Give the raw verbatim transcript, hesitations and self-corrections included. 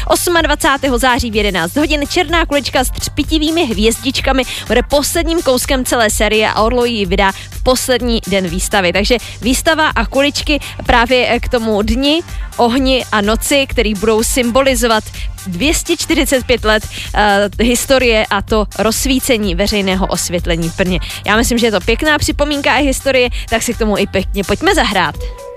dvacátého osmého září v jedenáct hodin Černá kulička s třpitivými hvězdičkami bude posledním kouskem celé série a Orlo ji vydá v poslední den výstavy. Takže výstava a kuličky právě k tomu dni, ohni a noci, který budou symbolizovat dvě stě čtyřicet pět let uh, historie a to rozsvícení veřejného osvětlení v Brně. Já myslím, že je to pěkná připomínka a historie, tak si k tomu i pěkně pojďme zahrát.